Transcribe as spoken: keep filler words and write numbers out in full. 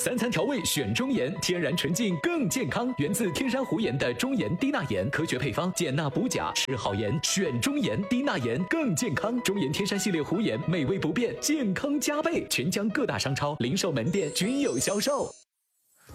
三餐调味选中盐，天然纯净更健康，源自天山湖盐的中盐低钠盐，科学配方，减钠补钾，吃好盐选中盐，低钠盐更健康。中盐天山系列湖盐，美味不变，健康加倍，全疆各大商超、零售门店均有销售。